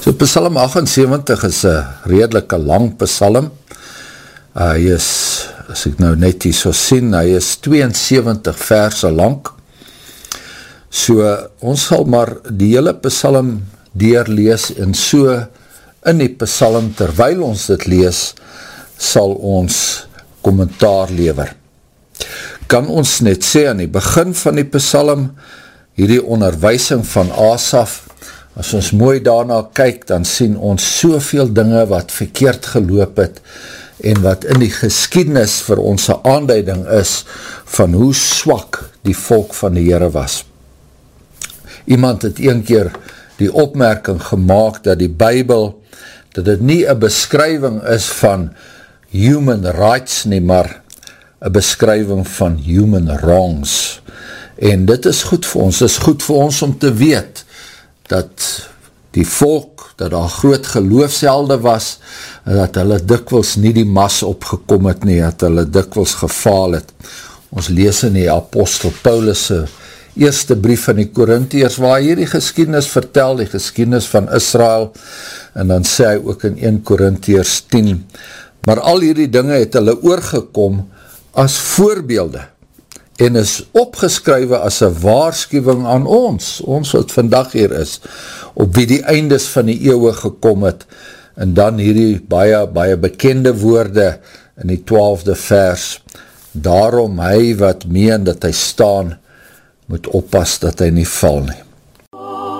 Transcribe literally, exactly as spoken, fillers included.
So Psalm agt en sewentig is een redelike lang psalm. Uh, hy is, as ek nou net hier so sien, hy is twee en sewentig verse lang. So ons sal maar die hele psalm deurlees en so in die psalm, terwyl ons dit lees, sal ons kommentaar lewer. Kan ons net sê aan die begin van die psalm, hierdie onderwysing van Asaf, as ons mooi daarna kyk, dan sien ons soveel dinge wat verkeerd geloop het, en wat in die geskiedenis vir ons 'n aanduiding is, van hoe swak die volk van die Here was. Iemand het een keer die opmerking gemaak, dat die Bybel, dat dit nie 'n beskrywing is van human rights nie, maar 'n beskrywing van human wrongs. En dit is goed vir ons, dit is goed vir ons om te weet, dat die volk, dat daar groot geloofshelde was, en dat hulle dikwels nie die mas opgekom het nie, dat hulle dikwels gefaal het. Ons lees in die apostel Paulus se eerste brief van die Korintiërs, waar hy die geskiedenis vertel, die geskiedenis van Israel, en dan sê hy ook in eerste Korintiërs tien, maar al hierdie dinge het hulle oorgekom as voorbeelde, en is opgeskrywe as 'n waarskuwing aan ons, ons wat vandag hier is, op wie die eindes van die eeuwe gekom het, en dan hierdie baie, baie bekende woorde in die twaalfde vers, daarom hy wat meen dat hy staan, moet oppas dat hy nie val nie.